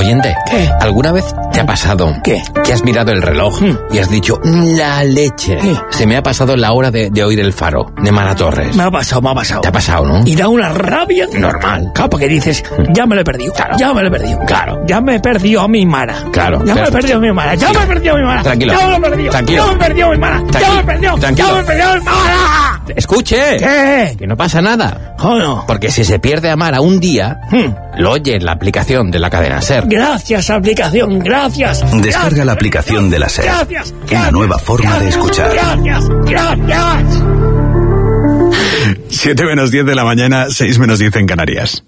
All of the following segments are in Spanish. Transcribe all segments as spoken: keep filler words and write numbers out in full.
Oyente, ¿qué? ¿Alguna vez te ha pasado ¿Qué? que has mirado el reloj ¿Mm? y has dicho, la leche? ¿Qué? Se me ha pasado la hora de, de oír el faro de Mara Torres. Me ha pasado, me ha pasado. ¿Te ha pasado, no? Y da una rabia. Normal. Claro, porque dices, ya me lo he perdido. Claro. Ya me lo he perdido. Claro. Ya me he perdido a mi Mara. Claro. Ya pero... me he perdido a mi Mara. Ya Sí. me he perdido a mi Mara. Tranquilo. Ya me lo he perdido. Tranquilo. Ya me he perdido a mi Mara. Tranquilo. Ya me he perdido. Tranquilo. Ya me he perdido a mi Mara. Escuche. ¿Qué? Que no pasa nada. ¿O no? Porque si se pierde a Mara un día, Hmm. lo oye en la aplicación de la cadena SER. Gracias, aplicación. Gracias. Descarga Gracias. la aplicación de la SER. Gracias. Una Gracias. nueva forma de Gracias. escuchar. Gracias. Gracias. siete menos diez de la mañana, seis menos diez en Canarias.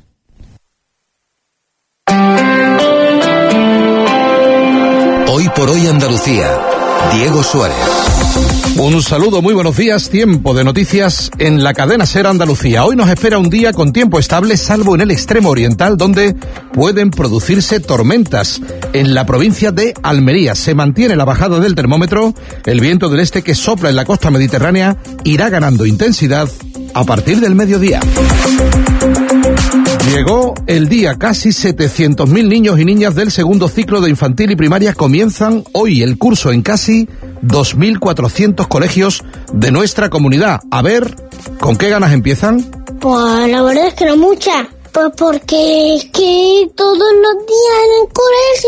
Hoy por hoy Andalucía. Diego Suárez. Un saludo, muy buenos días. Tiempo de noticias en la cadena SER Andalucía. Hoy nos espera un día con tiempo estable, salvo en el extremo oriental, donde pueden producirse tormentas. En la provincia de Almería se mantiene la bajada del termómetro. El viento del este que sopla en la costa mediterránea irá ganando intensidad a partir del mediodía. Llegó el día, casi setecientos mil niños y niñas del segundo ciclo de infantil y primaria comienzan hoy el curso en casi dos mil cuatrocientos colegios de nuestra comunidad. A ver, ¿con qué ganas empiezan? Pues la verdad es que no muchas. Pues porque es que todos los días en el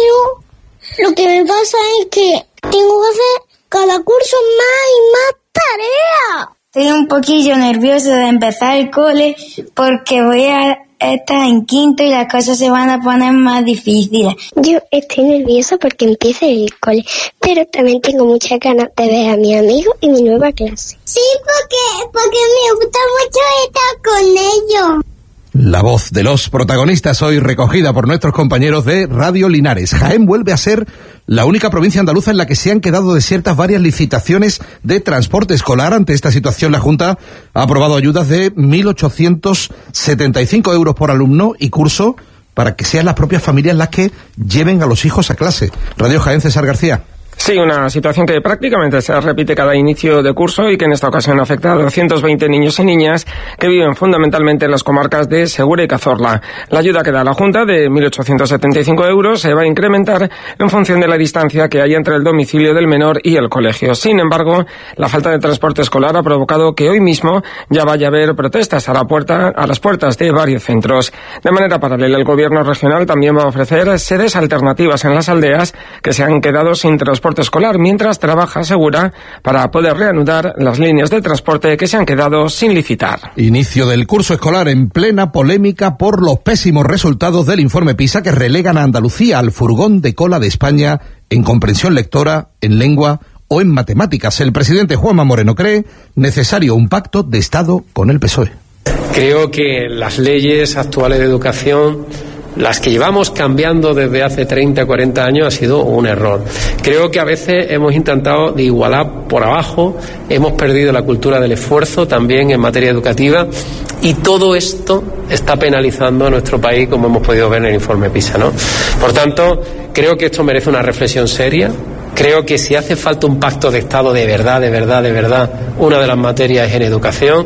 colegio lo que me pasa es que tengo que hacer cada curso más y más tareas. Estoy un poquillo nervioso de empezar el cole porque voy a estar en quinto y las cosas se van a poner más difíciles. Yo estoy nerviosa porque empieza el cole, pero también tengo muchas ganas de ver a mis amigos y mi nueva clase. Sí, porque, porque me gusta mucho estar con ellos. La voz de los protagonistas hoy recogida por nuestros compañeros de Radio Linares. Jaén vuelve a ser la única provincia andaluza en la que se han quedado desiertas varias licitaciones de transporte escolar. Ante esta situación, la Junta ha aprobado ayudas de mil ochocientos setenta y cinco euros por alumno y curso para que sean las propias familias las que lleven a los hijos a clase. Radio Jaén, César García. Sí, una situación que prácticamente se repite cada inicio de curso y que en esta ocasión afecta a doscientos veinte niños y niñas que viven fundamentalmente en las comarcas de Segura y Cazorla. La ayuda que da la Junta de mil ochocientos setenta y cinco euros se va a incrementar en función de la distancia que hay entre el domicilio del menor y el colegio. Sin embargo, la falta de transporte escolar ha provocado que hoy mismo ya vaya a haber protestas a la puerta, a las puertas de varios centros. De manera paralela, el gobierno regional también va a ofrecer sedes alternativas en las aldeas que se han quedado sin transporte escolar, mientras trabaja Segura para poder reanudar las líneas de transporte que se han quedado sin licitar. Inicio del curso escolar en plena polémica por los pésimos resultados del informe PISA que relegan a Andalucía al furgón de cola de España en comprensión lectora, en lengua o en matemáticas. El presidente Juanma Moreno cree necesario un pacto de Estado con el P S O E. Creo que las leyes actuales de educación, las que llevamos cambiando desde hace treinta, cuarenta años, ha sido un error. Creo que a veces hemos intentado de igualar por abajo, hemos perdido la cultura del esfuerzo también en materia educativa y todo esto está penalizando a nuestro país, como hemos podido ver en el informe PISA, ¿no? Por tanto, creo que esto merece una reflexión seria. Creo que si hace falta un pacto de Estado de verdad, de verdad, de verdad, una de las materias es en educación.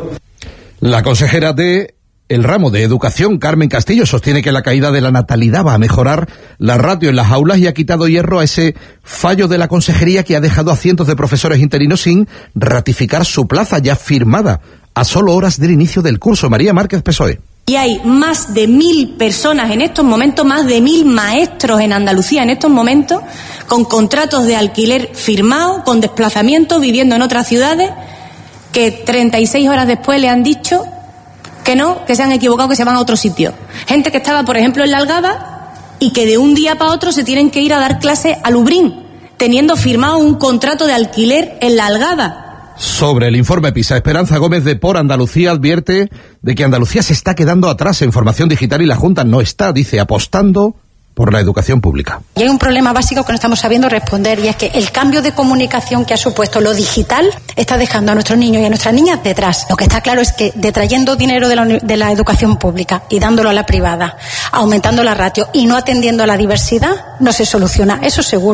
La consejera de el ramo de educación, Carmen Castillo, sostiene que la caída de la natalidad va a mejorar la ratio en las aulas y ha quitado hierro a ese fallo de la consejería que ha dejado a cientos de profesores interinos sin ratificar su plaza ya firmada a solo horas del inicio del curso. María Márquez, P S O E. Y hay más de mil personas en estos momentos, más de mil maestros en Andalucía en estos momentos, con contratos de alquiler firmados, con desplazamientos, viviendo en otras ciudades, que treinta y seis horas después le han dicho que no, que se han equivocado, que se van a otro sitio. Gente que estaba, por ejemplo, en La Algaba y que de un día para otro se tienen que ir a dar clase a Lubrín, teniendo firmado un contrato de alquiler en La Algaba. Sobre el informe PISA, Esperanza Gómez de Por Andalucía advierte de que Andalucía se está quedando atrás en formación digital y la Junta no está, dice, apostando por la educación pública. Y hay un problema básico que no estamos sabiendo responder, y es que el cambio de comunicación que ha supuesto lo digital está dejando a nuestros niños y a nuestras niñas detrás. Lo que está claro es que detrayendo dinero de la, de la educación pública y dándolo a la privada, aumentando la ratio y no atendiendo a la diversidad, no se soluciona, eso seguro.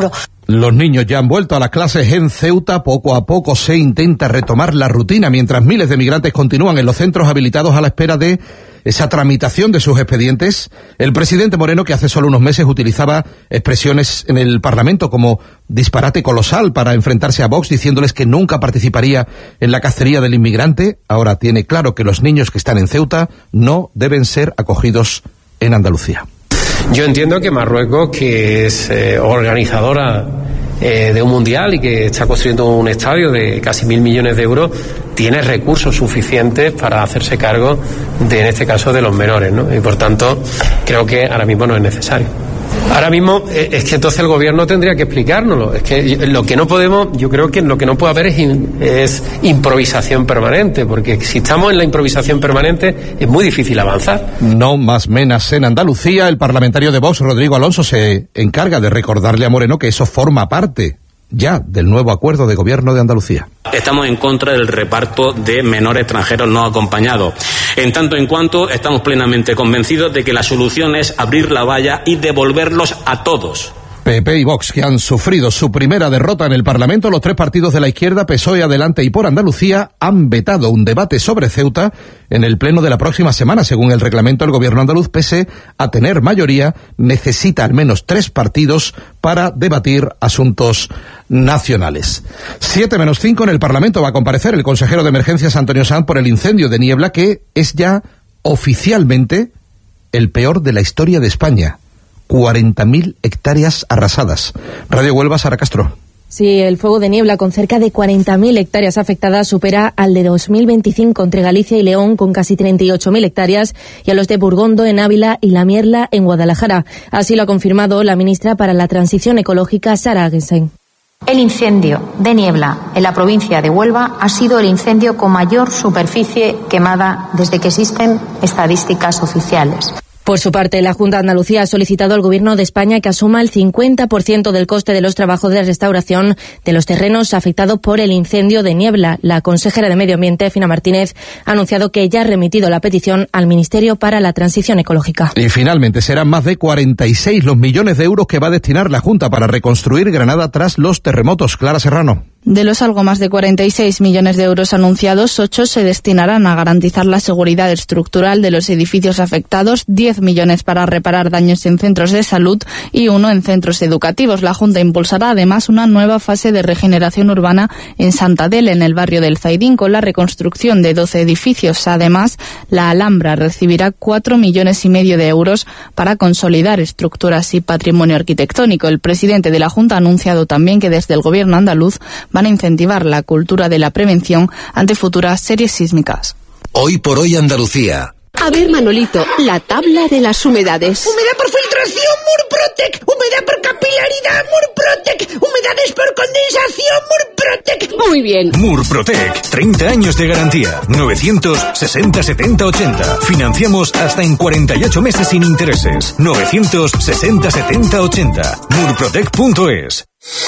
Los niños ya han vuelto a las clases en Ceuta. Poco a poco se intenta retomar la rutina mientras miles de migrantes continúan en los centros habilitados a la espera de esa tramitación de sus expedientes. El presidente Moreno, que hace solo unos meses utilizaba expresiones en el Parlamento como disparate colosal para enfrentarse a Vox, diciéndoles que nunca participaría en la cacería del inmigrante, ahora tiene claro que los niños que están en Ceuta no deben ser acogidos en Andalucía. Yo entiendo que Marruecos, que es eh, organizadora eh, de un mundial y que está construyendo un estadio de casi mil millones de euros, tiene recursos suficientes para hacerse cargo de, en este caso, de los menores, ¿no? Y por tanto, creo que ahora mismo no es necesario. Ahora mismo eh, es que entonces el gobierno tendría que explicárnoslo. Es que lo que no podemos, yo creo que lo que no puede haber es, in, es improvisación permanente, porque si estamos en la improvisación permanente es muy difícil avanzar. No más menas en Andalucía. El parlamentario de Vox, Rodrigo Alonso, se encarga de recordarle a Moreno que eso forma parte ya del nuevo acuerdo de gobierno de Andalucía. Estamos en contra del reparto de menores extranjeros no acompañados. En tanto en cuanto estamos plenamente convencidos de que la solución es abrir la valla y devolverlos a todos. P P y Vox, que han sufrido su primera derrota en el Parlamento, los tres partidos de la izquierda, P S O E, Adelante y Por Andalucía, han vetado un debate sobre Ceuta en el pleno de la próxima semana. Según el reglamento, el gobierno andaluz, pese a tener mayoría, necesita al menos tres partidos para debatir asuntos nacionales. Siete menos cinco, en el Parlamento va a comparecer el consejero de Emergencias, Antonio Sanz, por el incendio de Niebla, que es ya oficialmente el peor de la historia de España. cuarenta mil hectáreas arrasadas. Radio Huelva, Sara Castro. Sí, el fuego de Niebla, con cerca de cuarenta mil hectáreas afectadas, supera al de dos mil veinticinco entre Galicia y León, con casi treinta y ocho mil hectáreas, y a los de Burgondo en Ávila y La Mierla en Guadalajara. Así lo ha confirmado la ministra para la Transición Ecológica, Sara Agustín. El incendio de Niebla en la provincia de Huelva ha sido el incendio con mayor superficie quemada desde que existen estadísticas oficiales. Por su parte, la Junta de Andalucía ha solicitado al Gobierno de España que asuma el cincuenta por ciento del coste de los trabajos de restauración de los terrenos afectados por el incendio de Niebla. La consejera de Medio Ambiente, Fina Martínez, ha anunciado que ya ha remitido la petición al Ministerio para la Transición Ecológica. Y finalmente serán más de cuarenta y seis los millones de euros que va a destinar la Junta para reconstruir Granada tras los terremotos. Clara Serrano. De los algo más de cuarenta y seis millones de euros anunciados, ocho se destinarán a garantizar la seguridad estructural de los edificios afectados, diez millones para reparar daños en centros de salud y uno en centros educativos. La Junta impulsará además una nueva fase de regeneración urbana en Santa Adela, en el barrio del Zaidín, con la reconstrucción de doce edificios. Además, la Alhambra recibirá cuatro millones y medio de euros para consolidar estructuras y patrimonio arquitectónico. El presidente de la Junta ha anunciado también que desde el Gobierno andaluz van a incentivar la cultura de la prevención ante futuras series sísmicas. Hoy por hoy Andalucía. A ver, Manolito, la tabla de las humedades. Humedad por filtración, Murprotec. Humedad por capilaridad, Murprotec. Humedades por condensación, Murprotec. Muy bien. Murprotec, treinta años de garantía. novecientos sesenta setenta ochenta. Financiamos hasta en cuarenta y ocho meses sin intereses. novecientos sesenta setenta ochenta. murprotec punto es.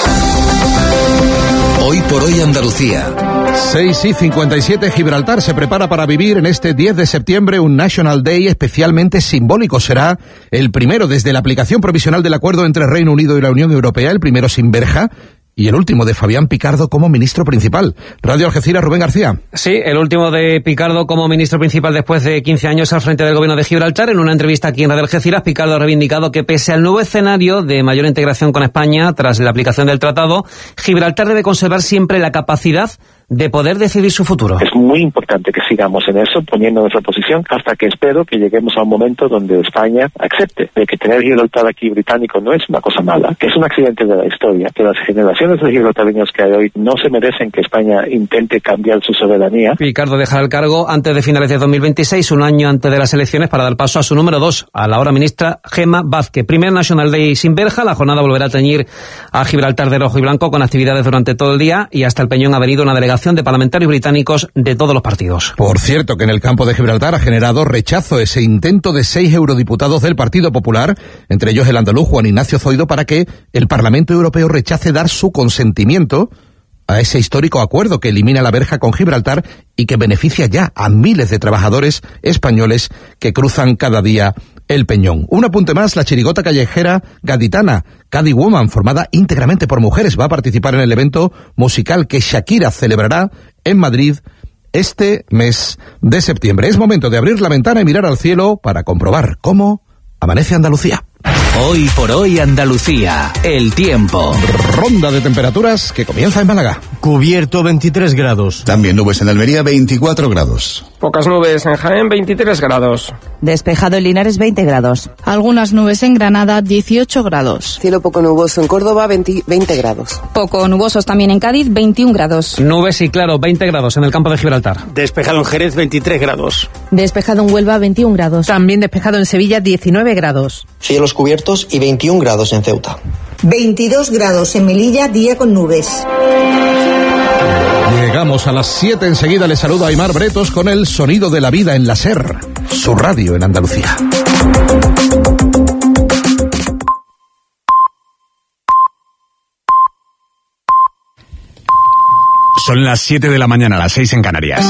Hoy por hoy Andalucía. seis y cincuenta y siete, Gibraltar se prepara para vivir en este diez de septiembre un National Day especialmente simbólico. Será el primero desde la aplicación provisional del acuerdo entre Reino Unido y la Unión Europea, el primero sin verja, y el último de Fabián Picardo como ministro principal. Radio Algeciras, Rubén García. Sí, el último de Picardo como ministro principal después de quince años al frente del gobierno de Gibraltar. En una entrevista aquí en Radio Algeciras, Picardo ha reivindicado que pese al nuevo escenario de mayor integración con España tras la aplicación del tratado, Gibraltar debe conservar siempre la capacidad de poder decidir su futuro. Es muy importante que sigamos en eso, poniendo nuestra posición, hasta que espero que lleguemos a un momento donde España acepte de que tener Gibraltar aquí británico no es una cosa mala, que es un accidente de la historia, que las generaciones de gibraltareños que hay hoy no se merecen que España intente cambiar su soberanía. Ricardo dejará el cargo antes de finales de dos mil veintiséis, un año antes de las elecciones, para dar paso a su número dos, a la ahora ministra Gemma Vázquez. Primer National Day sin verja, la jornada volverá a teñir a Gibraltar de rojo y blanco con actividades durante todo el día, y hasta el Peñón ha venido una delegación de parlamentarios británicos de todos los partidos. Por cierto, que en el campo de Gibraltar ha generado rechazo ese intento de seis eurodiputados del Partido Popular, entre ellos el andaluz Juan Ignacio Zoido, para que el Parlamento Europeo rechace dar su consentimiento a ese histórico acuerdo que elimina la verja con Gibraltar y que beneficia ya a miles de trabajadores españoles que cruzan cada día el Peñón. Un apunte más, la chirigota callejera gaditana Cádiz Woman, formada íntegramente por mujeres, va a participar en el evento musical que Shakira celebrará en Madrid este mes de septiembre. Es momento de abrir la ventana y mirar al cielo para comprobar cómo amanece Andalucía. Hoy por hoy Andalucía, el tiempo. Ronda de temperaturas que comienza en Málaga. Cubierto veintitrés grados. También nubes en Almería, veinticuatro grados. Pocas nubes en Jaén, veintitrés grados. Despejado en Linares, veinte grados. Algunas nubes en Granada, dieciocho grados. Cielo poco nuboso en Córdoba, veinte, veinte grados. Poco nubosos también en Cádiz, veintiún grados. Nubes y claro, veinte grados en el campo de Gibraltar. Despejado en Jerez, veintitrés grados. Despejado en Huelva, veintiún grados. También despejado en Sevilla, diecinueve grados. Cielos cubiertos y veintiún grados en Ceuta. veintidós grados en Melilla, día con nubes. Llegamos a las siete, enseguida les saludo a Aimar Bretos con el sonido de la vida en la SER, su radio en Andalucía. Son las siete de la mañana, las seis en Canarias.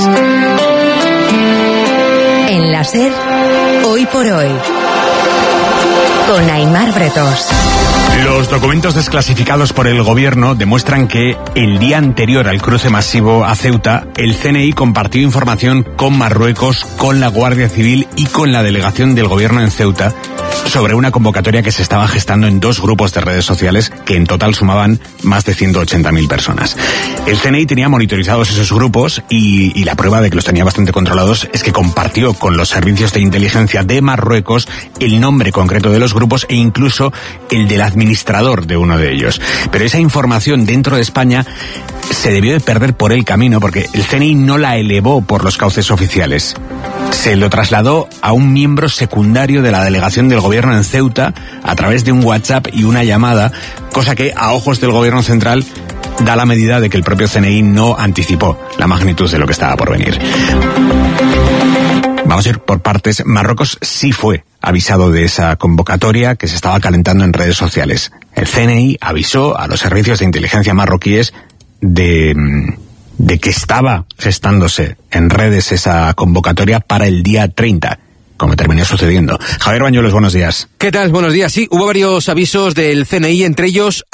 En la SER, hoy por hoy, con Aimar Bretos. Los documentos desclasificados por el gobierno demuestran que el día anterior al cruce masivo a Ceuta, el C N I compartió información con Marruecos, con la Guardia Civil y con la delegación del gobierno en Ceuta sobre una convocatoria que se estaba gestando en dos grupos de redes sociales que en total sumaban más de ciento ochenta mil personas. El C N I tenía monitorizados esos grupos y, y la prueba de que los tenía bastante controlados es que compartió con los servicios de inteligencia de Marruecos el nombre concreto de los grupos e incluso el del administrador de uno de ellos. Pero esa información dentro de España se debió de perder por el camino porque el C N I no la elevó por los cauces oficiales. Se lo trasladó a un miembro secundario de la delegación del gobierno en Ceuta a través de un WhatsApp y una llamada, cosa que a ojos del gobierno central da la medida de que el propio C N I no anticipó la magnitud de lo que estaba por venir. Vamos a ir por partes. Marruecos sí fue avisado de esa convocatoria que se estaba calentando en redes sociales. El C N I avisó a los servicios de inteligencia marroquíes de, de que estaba gestándose en redes esa convocatoria para el día treinta, como terminó sucediendo. Javier Bañuelos, buenos días. ¿Qué tal? Buenos días. Sí, hubo varios avisos del C N I, entre ellos